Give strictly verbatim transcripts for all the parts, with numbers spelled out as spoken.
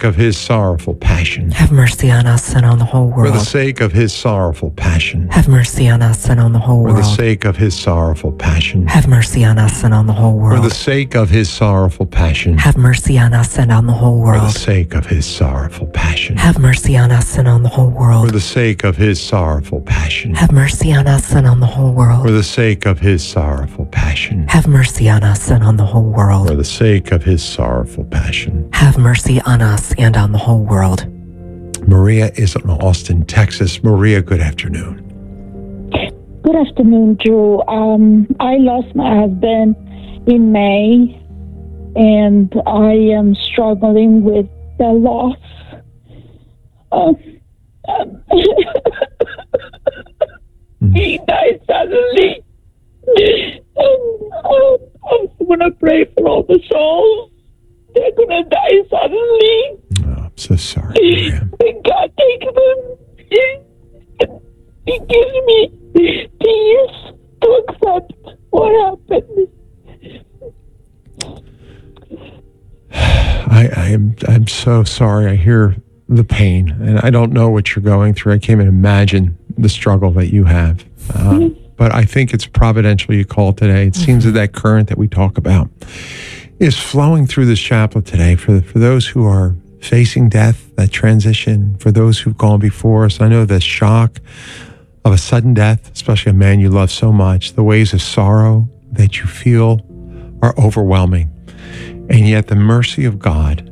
sake of his sorrowful passion. Have mercy on us and on the whole For world. the sake of his sorrowful passion. Have mercy on us and on the whole For the world. sake of his sorrowful passion. Have mercy on us and on the whole For world. the sake of his sorrowful passion. Have mercy on us and on the whole For the world. sake of his sorrowful passion. Have mercy on us and on the whole For world. the sake of his sorrowful passion. Have mercy on us and on the whole For world. the sake of his sorrowful passion. Have mercy on us and on the whole For world. the sake of his sorrowful passion. Have mercy on us and on the whole world. Maria is in Austin, Texas. Maria, good afternoon. Good afternoon, Drew. Um, I lost my husband in May, and I am struggling with the loss. Um, um, he died suddenly. And, um, I'm going to pray for all the souls. They're going to die suddenly. Oh, I'm so sorry, Maria. And God take them. He gives me peace to accept what happened. I, I am I'm so sorry. I hear the pain, and I don't know what you're going through. I can't even imagine the struggle that you have. Uh, but I think it's providential you called today. It seems that that current that we talk about is flowing through this chapel today for for those who are facing death, that transition, for those who've gone before us. I know the shock of a sudden death, especially a man you love so much, the waves of sorrow that you feel are overwhelming. And yet the mercy of God,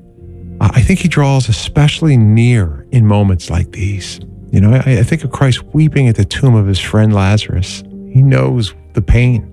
I think he draws especially near in moments like these. You know, I, I think of Christ weeping at the tomb of his friend Lazarus. He knows the pain.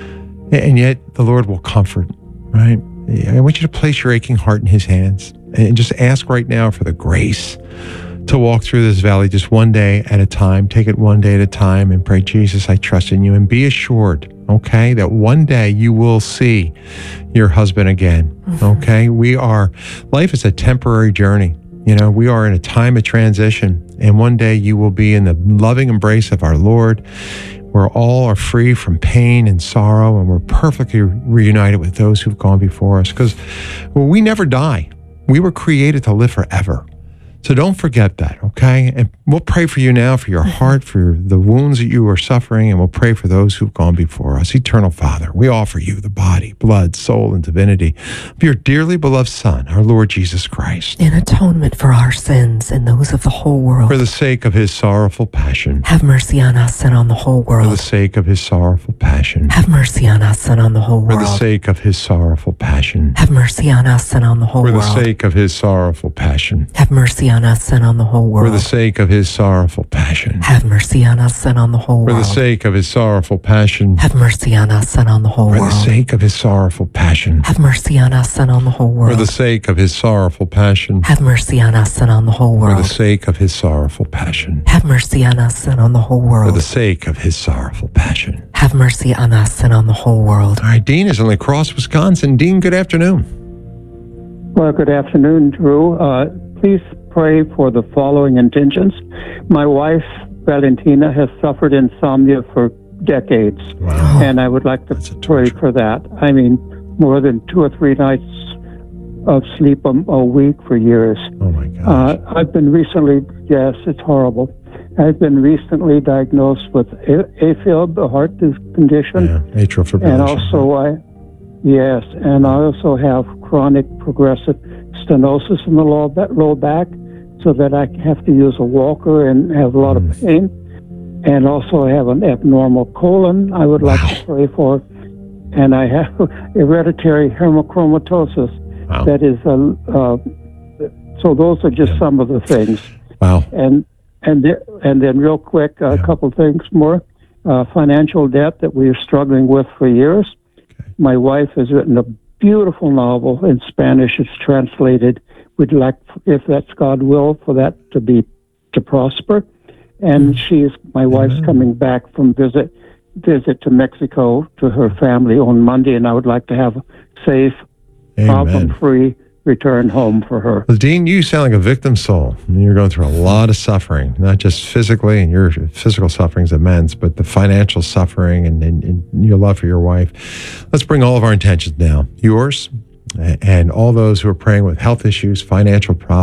And yet the Lord will comfort, right? I want you to place your aching heart in his hands and just ask right now for the grace to walk through this valley just one day at a time. Take it one day at a time and pray, Jesus, I trust in you. And be assured, okay, that one day you will see your husband again, okay? We are, life is a temporary journey. You know, we are in a time of transition, and one day you will be in the loving embrace of our Lord, where all are free from pain and sorrow, and we're perfectly reunited with those who've gone before us, because well, we never die. We were created to live forever. So don't forget that, okay? And we'll pray for you now, for your heart, for the wounds that you are suffering, and we'll pray for those who've gone before us. Eternal Father, we offer you the body, blood, soul, and divinity of your dearly beloved Son, our Lord Jesus Christ. In atonement for our sins and those of the whole world. For the sake of his sorrowful passion. Have mercy on us and on the whole For the world. sake of his sorrowful passion. Have mercy on us and on the whole For the world. sake of his sorrowful passion. Have mercy on us and on the whole For the world. sake of his sorrowful passion. Have mercy on us and on the whole For the world. sake of his sorrowful passion. Have mercy on us and on the whole For the world. sake of his sorrowful passion. Have mercy on us and on the whole For the world. sake of his sorrowful passion. Have mercy on us and on the whole For the world. sake of his sorrowful passion. Have mercy on us and on the whole For the world. sake of his sorrowful passion. Have mercy on us and on the whole For world. the sake of his sorrowful passion. Have mercy on us and on the whole world. All right, Dean is in La Crosse, Wisconsin. Dean, good afternoon. Well, good afternoon, Drew. Uh, please pray for the following intentions. My wife, Valentina, has suffered insomnia for decades, Wow. and I would like to That's a pray torture. for that. I mean, more than two or three nights of sleep a, a week for years. Oh, my gosh. Uh, I've been recently, yes, it's horrible. I've been recently diagnosed with A- AFib, a heart condition, yeah, atrial fibrillation. and also I, yes, and I also have chronic progressive stenosis in the low back, low back, so that I have to use a walker and have a lot Mm. of pain, and also have an abnormal colon. I would like to pray for, and I have hereditary hemochromatosis. Wow. That is, a, uh, so those are just Yeah. some of the things, Wow. and and there, and then real quick, a Yeah. couple things more. Uh, financial debt that we are struggling with for years. Okay. My wife has written a beautiful novel in Spanish. It's translated. We'd like, if that's God will, for that to be to prosper. And she's my wife's Amen. coming back from visit visit to Mexico to her family on Monday, and I would like to have a safe, Amen. problem-free return home for her. Well, Dean, you sound like a victim soul. You're going through a lot of suffering, not just physically and your physical suffering's immense, but the financial suffering and, and, and your love for your wife. Let's bring all of our intentions now. Yours and all those who are praying with health issues, financial problems.